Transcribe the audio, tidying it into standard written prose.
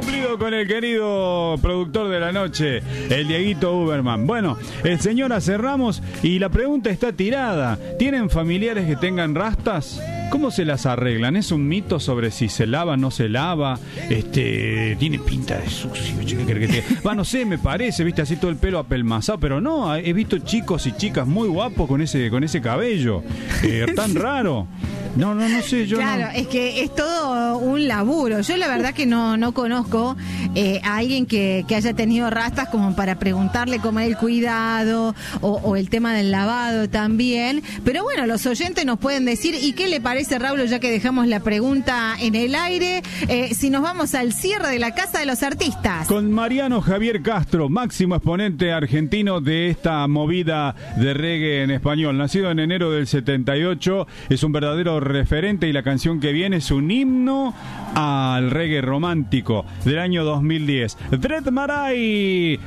cumplido con el querido productor de la noche, el Dieguito Uberman. Bueno, señora, cerramos y la pregunta está tirada. ¿Tienen familiares que tengan rastas? ¿Cómo se las arreglan? ¿Es un mito sobre si se lava o no se lava? Tiene pinta de sucio. ¿Qué crees que te... no sé, me parece, viste, así todo el pelo apelmazado, pero no, he visto chicos y chicas muy guapos con ese cabello. Tan raro. No sé, yo claro, no. Es que es todo un laburo. Yo la verdad que no conozco a alguien que haya tenido rastas como para preguntarle cómo es el cuidado o el tema del lavado también. Pero bueno, los oyentes nos pueden decir, ¿y qué le parece, Raúl, ya que dejamos la pregunta en el aire? Si nos vamos al cierre de la Casa de los Artistas. Con Mariano Javier Castro, máximo exponente argentino de esta movida de reggae en español. Nacido en enero del 78, es un verdadero referente y la canción que viene es un himno al reggae romántico del año 2010. Dread Marai.